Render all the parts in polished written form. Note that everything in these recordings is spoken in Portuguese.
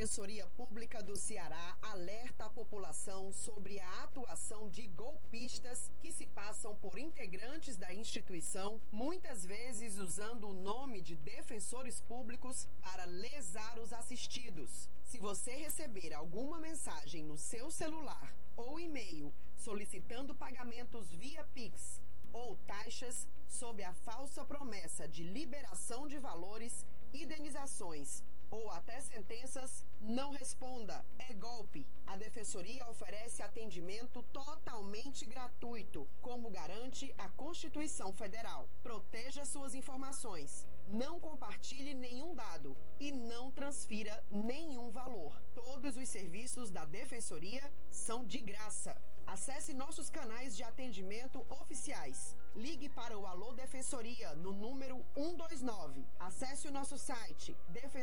Defensoria Pública do Ceará alerta a população sobre a atuação de golpistas que se passam por integrantes da instituição, muitas vezes usando o nome de defensores públicos para lesar os assistidos. Se você receber alguma mensagem no seu celular ou e-mail solicitando pagamentos via Pix ou taxas sob a falsa promessa de liberação de valores, indenizações ou até sentenças, não responda. É golpe. A Defensoria oferece atendimento totalmente gratuito, como garante a Constituição Federal. Proteja suas informações. Não compartilhe nenhum dado e não transfira nenhum valor. Todos os serviços da Defensoria são de graça. Acesse nossos canais de atendimento oficiais. Ligue para o Alô Defensoria no número 129. Acesse o nosso site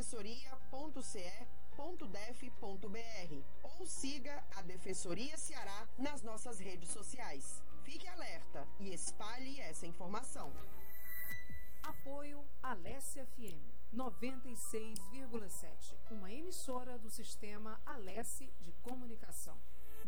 defensoria.ce.def.br ou siga a Defensoria Ceará nas nossas redes sociais. Fique alerta e espalhe essa informação. Apoio Alesse FM 96,7, uma emissora do sistema Alesse de Comunicação.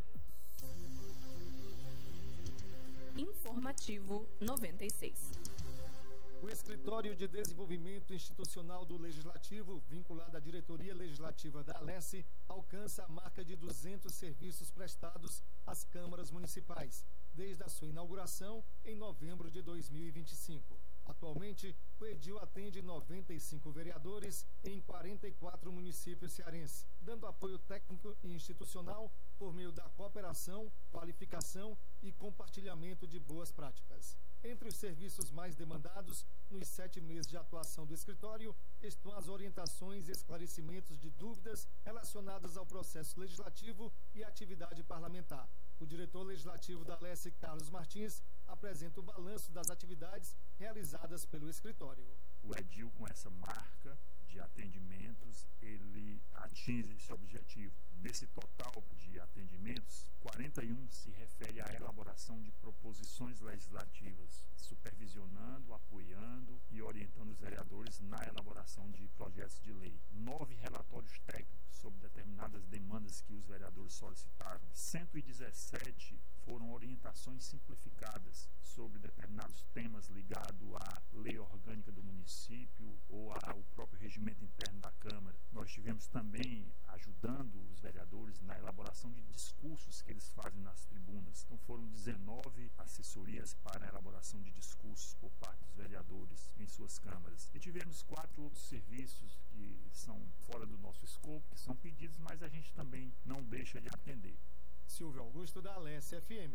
Informativo 96. O Escritório de Desenvolvimento Institucional do Legislativo, vinculado à Diretoria Legislativa da Alesse, alcança a marca de 200 serviços prestados às câmaras municipais, desde a sua inauguração em novembro de 2025. Atualmente, o edil atende 95 vereadores em 44 municípios cearenses, dando apoio técnico e institucional por meio da cooperação, qualificação e compartilhamento de boas práticas. Entre os serviços mais demandados, nos 7 meses de atuação do escritório, estão as orientações e esclarecimentos de dúvidas relacionadas ao processo legislativo e atividade parlamentar. O diretor legislativo da Alesse, Carlos Martins, apresenta o balanço das atividades realizadas pelo escritório. O edil, com essa marca de atendimentos, ele atinge esse objetivo. Nesse total de atendimentos, 41 se refere à elaboração de proposições legislativas, supervisionando, apoiando e orientando os vereadores na elaboração de projetos de lei. 9 relatórios técnicos sobre determinadas demandas que os vereadores solicitaram. 117 foram orientações simplificadas sobre determinados temas ligados à lei orgânica do município ou ao próprio regimento interno da Câmara. Nós tivemos também ajudando os vereadores na elaboração de discursos que eles fazem nas tribunas. Então foram 19 assessorias para a elaboração de discursos por parte dos vereadores em suas câmaras. E tivemos 4 outros serviços que são fora do nosso escopo, que são pedidos, mas a gente também não deixa de atender. Silvio Augusto, da Alesse FM.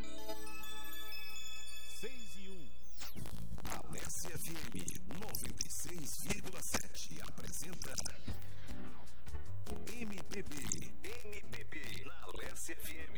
6:01. Alesse FM 96,7 apresenta MPB na Alesse FM.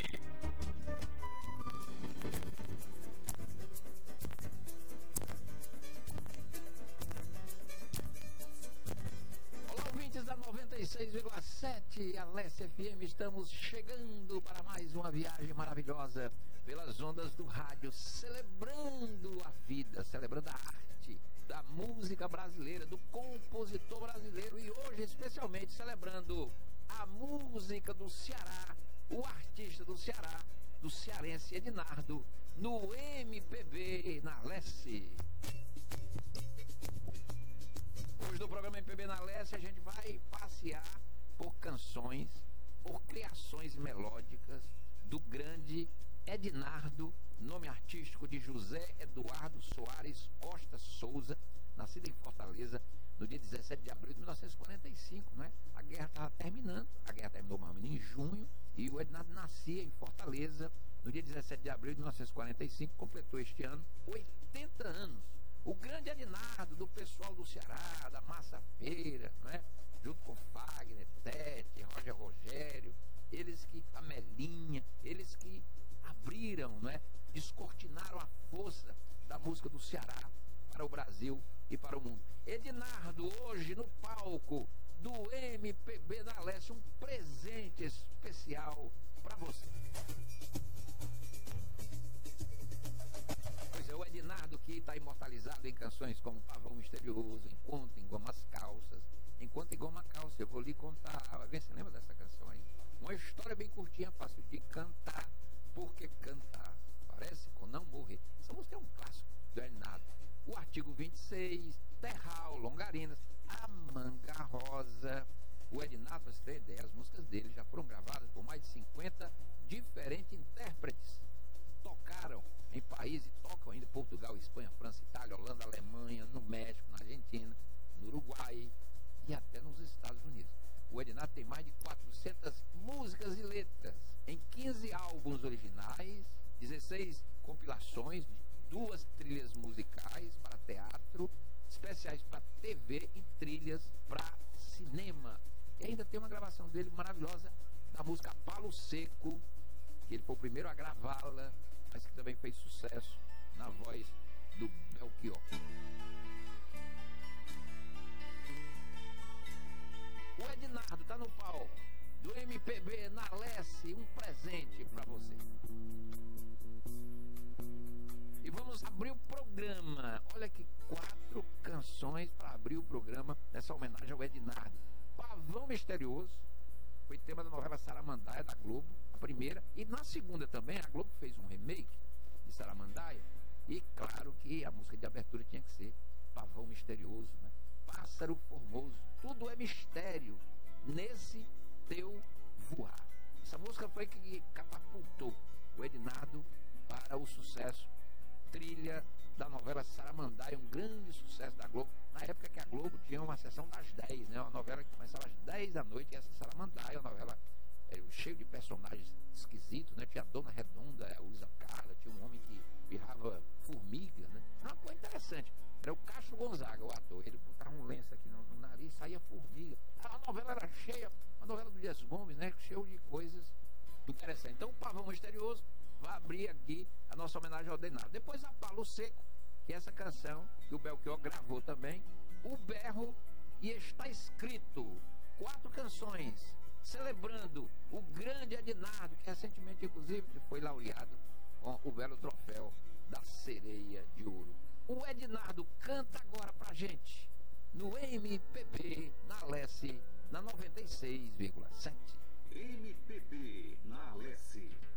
Ouvintes da 96,7 Alesse FM, estamos chegando para mais uma viagem maravilhosa pelas ondas do rádio, celebrando a vida, celebrando a arte da música brasileira, do compositor brasileiro, e hoje especialmente celebrando a música do Ceará, o artista do Ceará, do cearense Ednardo, no MPB na Alesse. Hoje no programa MPB na Alesse a gente vai passear por canções, por criações melódicas do grande Ednardo, nome artístico de José Eduardo Soares Costa Souza, nascido em Fortaleza no dia 17 de abril de 1945, né? A guerra estava terminando, a guerra terminou mais ou menos em junho, e o Ednardo nascia em Fortaleza no dia 17 de abril de 1945, completou este ano 80 anos. O grande Ednardo, do pessoal do Ceará, da Massa Feira, né? Junto com Fagner, Tete, Roger Rogério, eles que, Camelinha, eles que abriram, né? Descortinaram a força da música do Ceará para o Brasil e para o mundo. Ednardo, hoje no palco do MPB da Alesse, um presente especial para você. Pois é, o Ednardo que está imortalizado em canções como Pavão Misterioso, Enquanto Engoma as Calças. Enquanto Engoma a Calça, eu vou lhe contar. Alguém se lembra dessa canção aí? Uma história bem curtinha, fácil de cantar, porque cantar parece com não morrer. Essa música é um clássico do Ednardo. O Artigo 26, Terral, Longarinas, A Manga Rosa. O Ednardo, para você ter ideia, as músicas dele já foram gravadas por mais de 50 diferentes intérpretes. Tocaram em países, tocam ainda Portugal, Espanha, França, Itália, Holanda, Alemanha, no México, na Argentina, no Uruguai e até nos Estados Unidos. O Ednardo tem mais de 400 músicas e letras em 15 álbuns originais, 16 compilações, 2 trilhas musicais para teatro, especiais para TV e trilhas para cinema. E ainda tem uma gravação dele maravilhosa da música Palo Seco, que ele foi o primeiro a gravá-la, mas que também fez sucesso na voz do Belchior. O Ednardo está no palco do MPB na Lesse, um presente para você. E vamos abrir o programa. Olha que 4 canções para abrir o programa nessa homenagem ao Ednardo. Pavão Misterioso foi tema da novela Saramandaia da Globo, a primeira, e na segunda também a Globo fez um remake de Saramandaia, e claro que a música de abertura tinha que ser Pavão Misterioso, né? Pássaro Formoso, tudo é mistério nesse teu voar. Essa música foi que catapultou o Ednardo para o sucesso, trilha da novela Saramandaia, um grande sucesso da Globo, na época que a Globo tinha uma sessão das 10, né? Uma novela que começava às 10 da noite, e essa Saramandaia, uma novela cheio de personagens esquisitos, né? Tinha a Dona Redonda, a Luísa Carla, tinha um homem que virava formiga, né? Era uma coisa interessante. Era o Castro Gonzaga, o ator. Ele botava um lenço aqui no nariz, saía formiga. A novela era cheia, a novela do Dias Gomes, né? Cheio de coisas interessantes. Então, o Pavão Misterioso vai abrir aqui a nossa homenagem ao Ednardo. Depois, a Palo Seco, que é essa canção que o Belchior gravou também. O Berro e Está Escrito. 4 canções celebrando o grande Ednardo, que recentemente, inclusive, foi laureado com o belo troféu da Sereia de Ouro. O Ednardo canta agora pra gente no MPB na Lesse, na 96,7. MPB na Lesse.